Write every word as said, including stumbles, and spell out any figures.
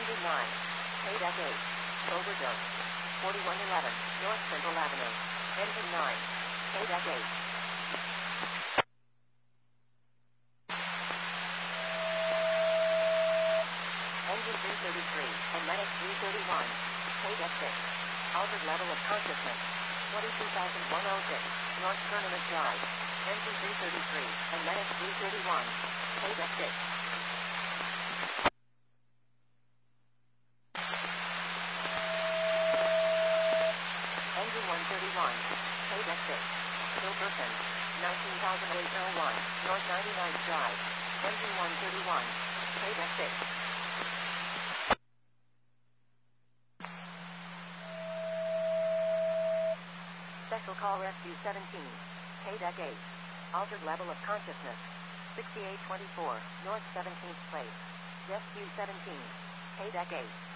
Engine nine. Paydeck eight. Overdose. forty-one eleven, North Central Avenue. Engine nine. Paydeck eight. Engine three thirty-three, and Medic three thirty-one. Paydeck six. Altered level of consciousness. twenty-two thousand one hundred six, North Tournament Drive. Engine three thirty-three, and Medic three thirty-one. Paydeck six. Engine one thirty-one. Paydeck six. Still person. nineteen thousand eight oh one, North ninety-ninth Drive. Engine one thirty-one. Paydeck six. Special Call Rescue seventeen. Paydeck eight. Altered level of consciousness. sixty-eight twenty-four, North seventeenth Place. Rescue seventeen. Paydeck eight.